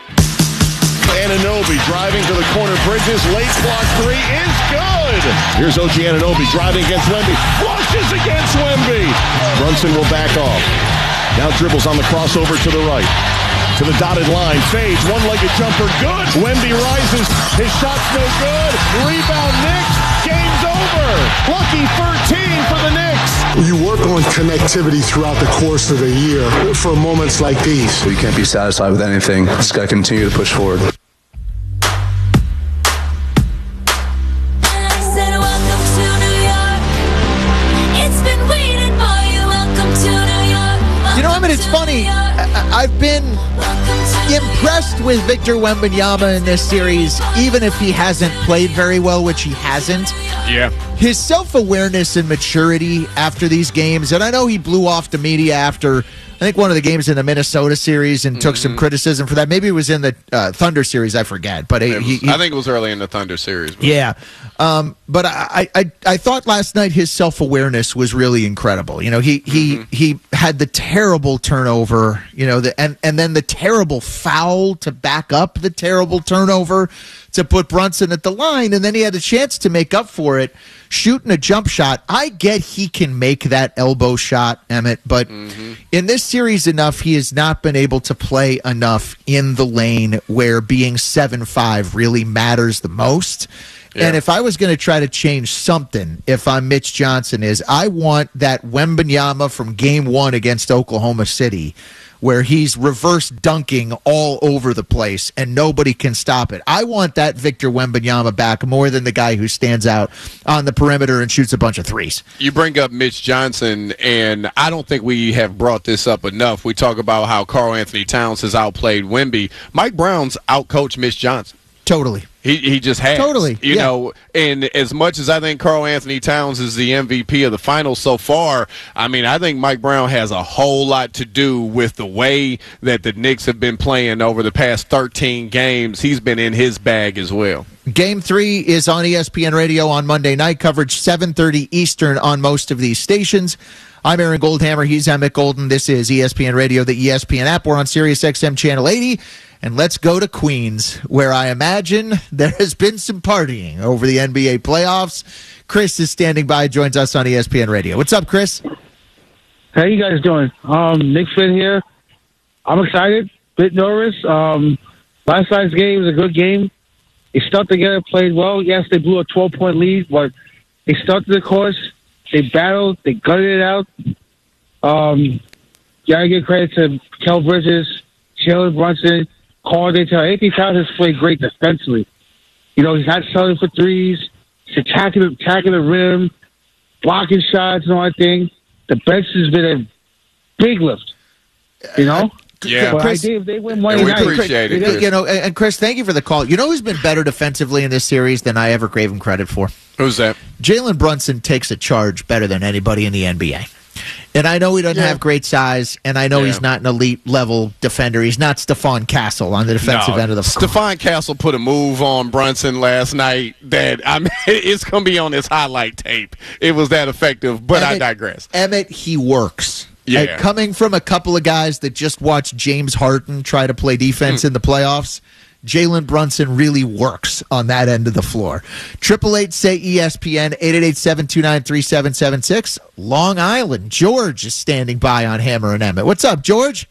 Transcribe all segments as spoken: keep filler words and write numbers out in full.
Anunoby driving to the corner. Bridges, late block three is good. Here's O G Anunoby driving against Wemby. Flushes against Wemby. Brunson will back off. Now dribbles on the crossover to the right. To the dotted line. Fades. One-legged jumper. Good. Wemby rises. His shot's no good. Rebound Knicks. Game's over. Lucky thirteen for the Knicks. You work on connectivity throughout the course of the year for moments like these. We can't be satisfied with anything. Just got to continue to push forward. You know, I mean, it's funny. I- I've been impressed with Victor Wembanyama in this series, even if he hasn't played very well, which he hasn't. Yeah. His self-awareness and maturity after these games, and I know he blew off the media after, I think, one of the games in the Minnesota series and mm-hmm. took some criticism for that. Maybe it was in the uh, Thunder series, I forget. But he, was, he, I think it was early in the Thunder series. But. Yeah. Um, but I, I, I thought last night his self-awareness was really incredible. You know, he he, mm-hmm. he had the terrible turnover, you know, the, and, and then the terrible foul to back up the terrible turnover to put Brunson at the line, and then he had a chance to make up for it shooting a jump shot. I get he can make that elbow shot, Emmett, but mm-hmm. in this series enough, he has not been able to play enough in the lane where being seven five really matters the most. Yeah. And if I was going to try to change something, if I'm Mitch Johnson, is I want that Wembanyama from game one against Oklahoma City where he's reverse dunking all over the place and nobody can stop it. I want that Victor Wembanyama back more than the guy who stands out on the perimeter and shoots a bunch of threes. You bring up Mitch Johnson, and I don't think we have brought this up enough. We talk about how Karl Anthony Towns has outplayed Wemby. Mike Brown's outcoached Mitch Johnson. Totally. He he just has. Totally. You yeah. know, and as much as I think Karl Anthony Towns is the M V P of the finals so far, I mean, I think Mike Brown has a whole lot to do with the way that the Knicks have been playing over the past thirteen games. He's been in his bag as well. Game three is on E S P N Radio on Monday night. Coverage seven thirty Eastern on most of these stations. I'm Aaron Goldhammer. He's Emmett Golden. This is E S P N Radio, the E S P N app. We're on Sirius X M Channel eighty. And let's go to Queens, where I imagine there has been some partying over the N B A playoffs. Chris is standing by, joins us on E S P N Radio. What's up, Chris? How you guys doing? Um, Nick Finn here. I'm excited, bit nervous. Um, last night's game was a good game. They stuck together, played well. Yes, they blew a twelve-point lead, but they stuck to the course. They battled. They gutted it out. Um, gotta give credit to Kel Bridges, Jalen Brunson, Carl Dayton. A P Towns has played great defensively. You know, he's not selling for threes. He's attacking, attacking the rim, blocking shots and all that thing. The bench has been a big lift. You know? Yeah, but Chris, I think if they win Monday we night, appreciate it, Chris. You know, and Chris, thank you for the call. You know who's been better defensively in this series than I ever gave him credit for? Who's that? Jalen Brunson takes a charge better than anybody in the N B A. And I know he doesn't yeah. have great size, and I know yeah. he's not an elite level defender. He's not Stephon Castle on the defensive no, end of the floor. Stephon Castle put a move on Brunson last night that I mean, it's going to be on this highlight tape. It was that effective, but Emmett, I digress. Emmett, he works. Yeah. And coming from a couple of guys that just watched James Harden try to play defense mm. in the playoffs, Jalen Brunson really works on that end of the floor. Triple eight say E S P N eight eight eight, seven two nine, three seven seven six. Long Island, George is standing by on Hammer and Emmett. What's up, George?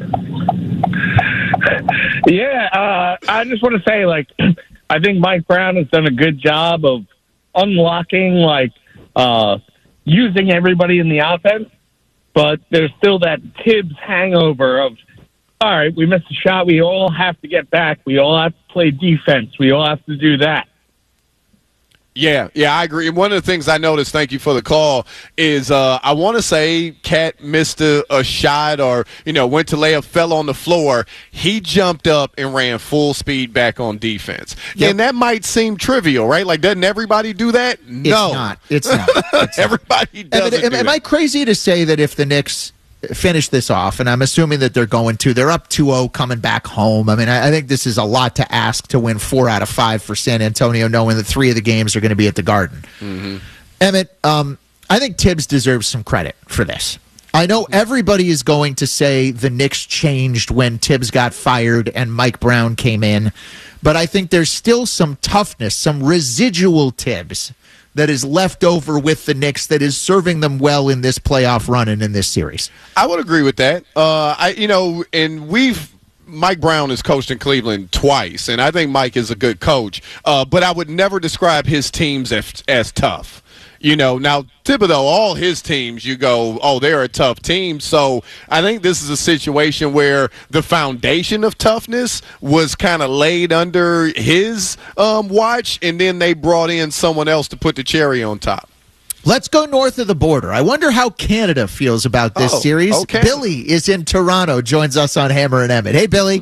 Yeah, uh, I just want to say, like, I think Mike Brown has done a good job of unlocking, like, uh, using everybody in the offense, but there's still that Tibbs hangover of, all right, we missed a shot. We all have to get back. We all have to play defense. We all have to do that. Yeah, yeah, I agree. One of the things I noticed, thank you for the call, is uh, I want to say Cat missed a, a shot or, you know, went to lay up, fell on the floor. He jumped up and ran full speed back on defense. Yep. And that might seem trivial, right? Like, doesn't everybody do that? No. It's not. It's not. It's everybody not. doesn't am, do am that. I crazy to say that if the Knicks finish this off, and I'm assuming that they're going to, they're up two oh coming back home. I mean, I, I think this is a lot to ask to win four out of five for San Antonio, knowing that three of the games are going to be at the Garden. Mm-hmm. Emmett, um, I think Tibbs deserves some credit for this. I know everybody is going to say the Knicks changed when Tibbs got fired and Mike Brown came in, but I think there's still some toughness, some residual Tibbs that is left over with the Knicks that is serving them well in this playoff run and in this series. I would agree with that. Uh, I, you know, and we've Mike Brown has coached in Cleveland twice, and I think Mike is a good coach. Uh, but I would never describe his teams as, as tough. You know, now Thibodeau, all his teams, you go, oh, they're a tough team. So I think this is a situation where the foundation of toughness was kind of laid under his um, watch, and then they brought in someone else to put the cherry on top. Let's go north of the border. I wonder how Canada feels about this oh, series. Okay. Billy is in Toronto, joins us on Hammer and Emmett. Hey, Billy.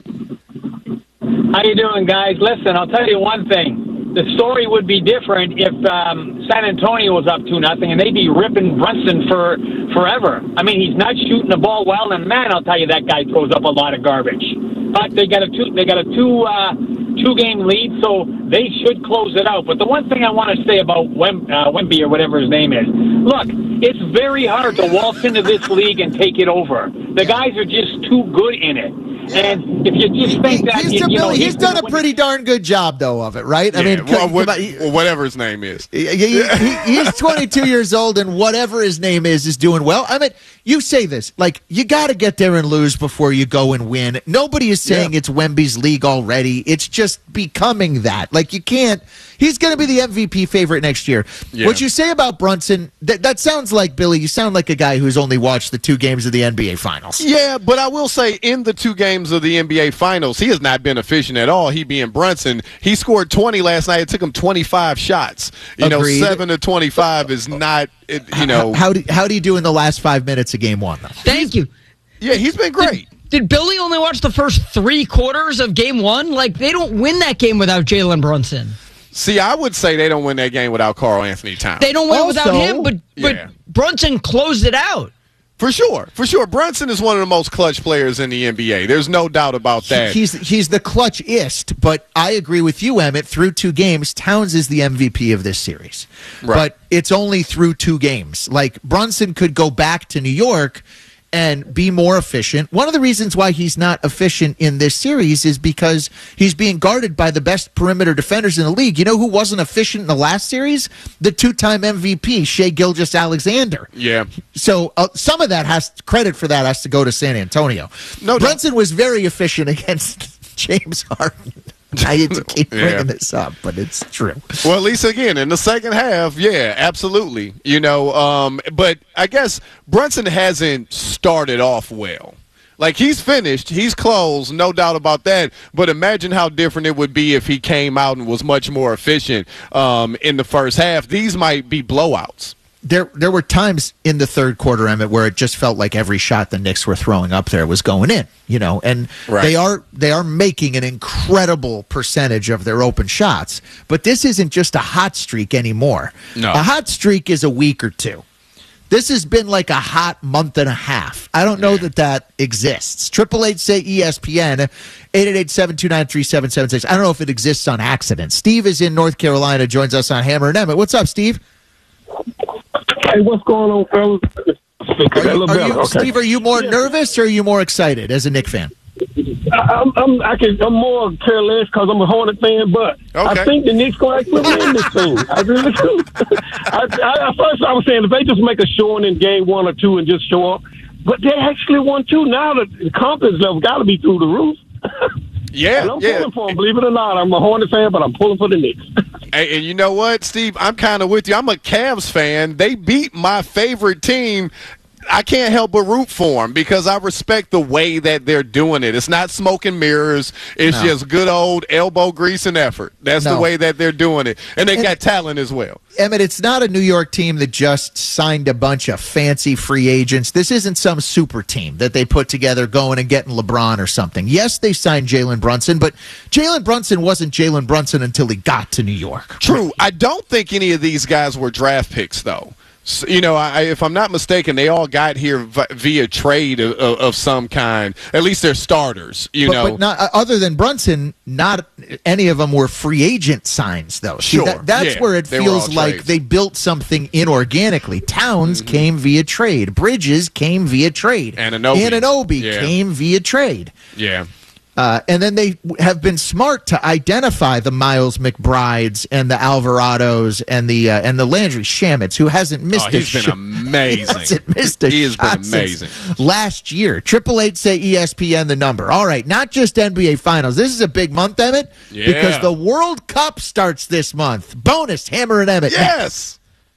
How you doing, guys? Listen, I'll tell you one thing. The story would be different if um, San Antonio was up two nothing, and they'd be ripping Brunson for forever. I mean, he's not shooting the ball well, and man, I'll tell you, that guy throws up a lot of garbage. But they got a two, they got a two, uh, two game lead, so they should close it out. But the one thing I want to say about Wem, uh, Wemby or whatever his name is, look, it's very hard to waltz into this league and take it over. The guys are just too good in it. And if you just think that, he's, you, you know, Billy, he's, he's done a pretty darn good job, though, of it, right? Yeah, I mean, well, what, he, well, whatever his name is. He, he, he's twenty-two years old, and whatever his name is, is doing well. I mean, you say this, like, you got to get there and lose before you go and win. Nobody is saying yeah. it's Wemby's league already. It's just becoming that. Like, you can't. He's going to be the M V P favorite next year. Yeah. What you say about Brunson, that, that sounds like, Billy, you sound like a guy who's only watched the two games of the N B A Finals. Yeah, but I will say in the two games of the N B A Finals, he has not been efficient at all. He being Brunson, he scored twenty last night. It took him twenty-five shots. You Agreed. know, seven to twenty-five is not, it, you know. How, how, do, how do you do in the last five minutes of game one, though? Thank you. Yeah, he's been great. Did, did Billy only watch the first three quarters of game one? Like, they don't win that game without Jalen Brunson. See, I would say they don't win that game without Karl Anthony Towns. They don't win also, without him, but, but yeah. Brunson closed it out. For sure, for sure. Brunson is one of the most clutch players in the N B A. There's no doubt about that. He's he's the clutchist, but I agree with you, Emmett. Through two games, Towns is the M V P of this series. Right. But it's only through two games. Like, Brunson could go back to New York and be more efficient. One of the reasons why he's not efficient in this series is because he's being guarded by the best perimeter defenders in the league. You know who wasn't efficient in the last series? The two-time M V P, Shai Gilgeous-Alexander. Yeah. So uh, some of that has credit for that has to go to San Antonio. No, Brunson no. was very efficient against James Harden. I hate to keep bringing yeah. this up, but it's true. Well, at least again in the second half, yeah, absolutely. You know, um, but I guess Brunson hasn't started off well. Like, he's finished, he's closed, no doubt about that. But imagine how different it would be if he came out and was much more efficient um, in the first half. These might be blowouts. There there were times in the third quarter, Emmett, where it just felt like every shot the Knicks were throwing up there was going in, you know, and right. they are they are making an incredible percentage of their open shots. But this isn't just a hot streak anymore. No. A hot streak is a week or two. This has been like a hot month and a half. I don't know yeah. that that exists. Triple eight say E S P N, eight eight eight, seven two nine, three seven seven six. I don't know if it exists on accident. Steve is in North Carolina, joins us on Hammer and Emmett. What's up, Steve? Hey, what's going on, fellas? Are you, are you, okay. Steve, are you more yeah. nervous or are you more excited as a Knicks fan? I, I'm, I'm, I can, I'm more careless because I'm a Hornet fan, but okay. I think the Knicks going to actually win this thing. I really do. I, I, at first, I was saying if they just make a showing in game one or two and just show up, but they actually won two. Now the confidence level got to be through the roof. Yeah, and I'm yeah. pulling for them, believe it or not. I'm a Hornet fan, but I'm pulling for the Knicks. Hey, and you know what, Steve? I'm kind of with you. I'm a Cavs fan. They beat my favorite team. I can't help but root for them because I respect the way that they're doing it. It's not smoke and mirrors. It's no. just good old elbow grease and effort. That's no. the way that they're doing it. And they and, got talent as well. Emmett, it's not a New York team that just signed a bunch of fancy free agents. This isn't some super team that they put together going and getting LeBron or something. Yes, they signed Jalen Brunson, but Jalen Brunson wasn't Jalen Brunson until he got to New York. True. I don't think any of these guys were draft picks, though. So, you know, I, if I'm not mistaken, they all got here v- via trade of, of, of some kind. At least they're starters, you but, know. But not, uh, other than Brunson, not any of them were free agent signs, though. See, Sure. that, that's Yeah, where it they were feels all like trades. they built something inorganically. Towns mm-hmm. came via trade. Bridges came via trade. Anunoby. Anunoby Yeah. came via trade. Yeah. Uh, and then they have been smart to identify the Miles McBrides and the Alvarados and the uh, and the Landry Shamit's, who hasn't missed Oh, a he's been shot. amazing. He hasn't missed a He has shot been amazing. since last year. Triple eight say E S P N the number. All right, not just N B A Finals. This is a big month, Emmett, Yeah. because the World Cup starts this month. Bonus Hammer and Emmett. Yes.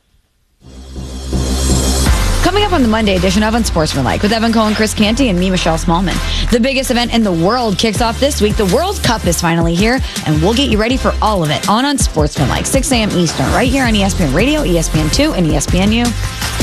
Coming up on the Monday edition of Unsportsmanlike with Evan Cohen, Chris Canty, and me, Michelle Smallman. The biggest event in the world kicks off this week. The World Cup is finally here, and we'll get you ready for all of it on Unsportsmanlike, six a.m. Eastern, right here on E S P N Radio, E S P N two, and E S P N U.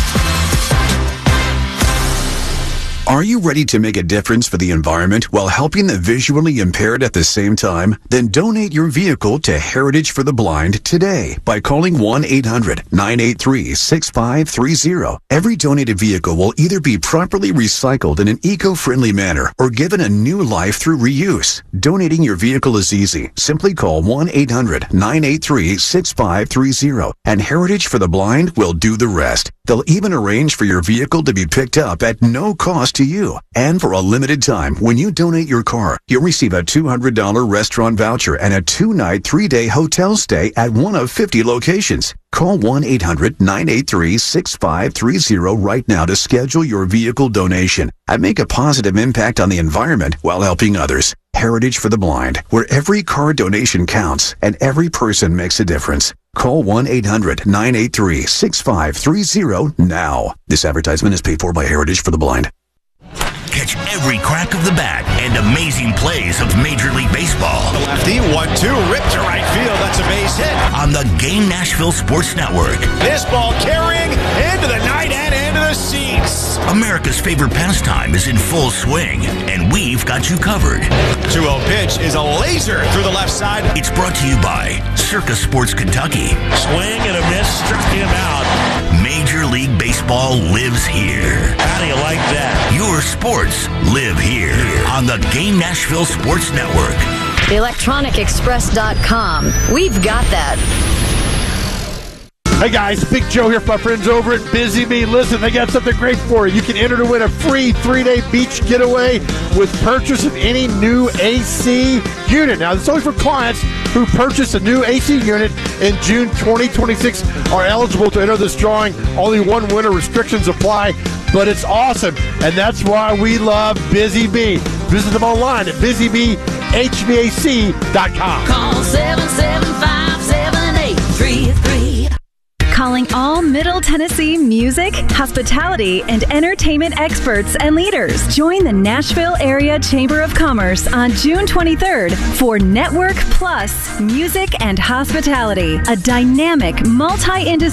Are you ready to make a difference for the environment while helping the visually impaired at the same time? Then donate your vehicle to Heritage for the Blind today by calling one eight hundred nine eight three six five three zero. Every donated vehicle will either be properly recycled in an eco-friendly manner or given a new life through reuse. Donating your vehicle is easy. Simply call one eight hundred nine eight three six five three zero and Heritage for the Blind will do the rest. They'll even arrange for your vehicle to be picked up at no cost to you. And for a limited time, when you donate your car, you'll receive a two hundred dollars restaurant voucher and a two-night, three-day hotel stay at one of fifty locations. Call one eight hundred nine eight three six five three zero right now to schedule your vehicle donation and make a positive impact on the environment while helping others. Heritage for the Blind, where every car donation counts and every person makes a difference. Call one eight hundred nine eight three six five three zero now. This advertisement is paid for by Heritage for the Blind. Catch every crack of the bat and amazing plays of Major League Baseball. The lefty, one two, ripped to right field. That's a base hit. On the Game Nashville Sports Network. This ball carrying into the night and into the seats. America's favorite pastime is in full swing, and we've got you covered. two oh pitch is a laser through the left side. It's brought to you by Circa Sports Kentucky. Swing and a miss, struck him out. Major League Baseball lives here. How do you like that? Your sports live here on the Game Nashville Sports Network. the electronic express dot com. We've got that. Hey guys, Big Joe here from my friends over at Busy Bee. Listen, they got something great for you. You can enter to win a free three-day beach getaway with purchase of any new A C unit. Now, it's only for clients who purchase a new A C unit in June twenty twenty-six are eligible to enter this drawing. Only one winner, restrictions apply, but it's awesome, and that's why we love Busy Bee. Visit them online at busy bee h v a c dot com. Call seven seven five seven eight three three. Calling all Middle Tennessee music, hospitality, and entertainment experts and leaders. Join the Nashville Area Chamber of Commerce on June twenty-third for Network Plus Music and Hospitality, a dynamic multi-industry